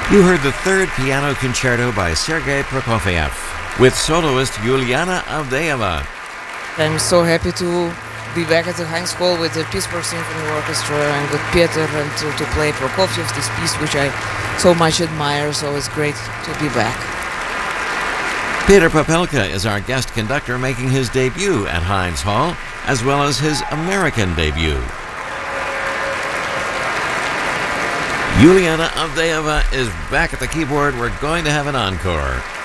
You heard the third piano concerto by Sergei Prokofiev with soloist Yuliana Avdeeva. I'm so happy to be back at the Heinz Hall with the Pittsburgh Symphony Orchestra and with Peter and to play Prokofiev's this piece which I so much admire, so it's great to be back. Peter Popelka is our guest conductor making his debut at Heinz Hall, as well as his American debut. Yuliana Avdeeva is back at the keyboard. We're going to have an encore.